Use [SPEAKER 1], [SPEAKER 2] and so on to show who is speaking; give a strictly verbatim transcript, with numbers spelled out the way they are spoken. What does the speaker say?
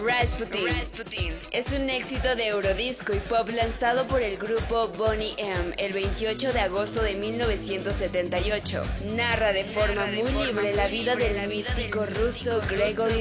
[SPEAKER 1] Rasputin.
[SPEAKER 2] Rasputin.
[SPEAKER 1] Es un éxito de eurodisco y pop lanzado por el grupo Boney M el veintiocho de agosto de mil novecientos setenta y ocho. Narra de forma
[SPEAKER 2] Narra de
[SPEAKER 1] muy
[SPEAKER 2] forma
[SPEAKER 1] libre
[SPEAKER 2] muy
[SPEAKER 1] la vida
[SPEAKER 2] libre
[SPEAKER 1] del
[SPEAKER 2] la vida
[SPEAKER 1] místico
[SPEAKER 2] del
[SPEAKER 1] ruso
[SPEAKER 2] místico
[SPEAKER 1] Gregory